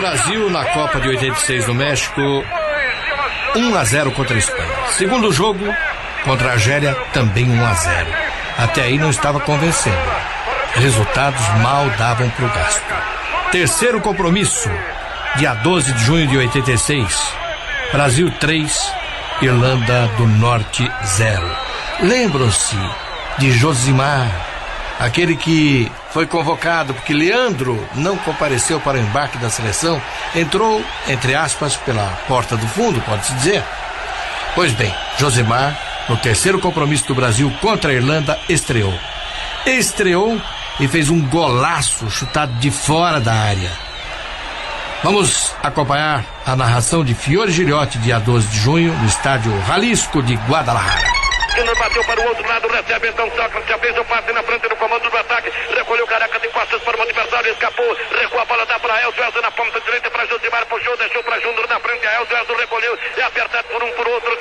Brasil na Copa de 86 no México, 1-0 contra a Espanha. Segundo jogo, contra a Argélia, também 1-0. Até aí não estava convencendo. Resultados mal davam pro gasto. Terceiro compromisso, dia 12 de junho de 86. Brasil 3, Irlanda do Norte 0. Lembram-se de Josimar, aquele que foi convocado porque Leandro não compareceu para o embarque da seleção, entrou, entre aspas, pela porta do fundo, pode-se dizer. Pois bem, Josimar, no terceiro compromisso do Brasil contra a Irlanda, estreou e fez um golaço chutado de fora da área. Vamos acompanhar a narração de Fiore Giliotti, dia 12 de junho, no estádio Jalisco de Guadalajara. Júnior bateu para o outro lado, recebe então Sócrates, já fez o passe na frente do comando do ataque, recolheu Careca de costas para o adversário, escapou, recuou a bola, dá para Elzo, Elzo na ponta direita para Josimar, puxou, deixou para Júnior na frente, Elzo, Elzo recolheu, é apertado por um, por outro,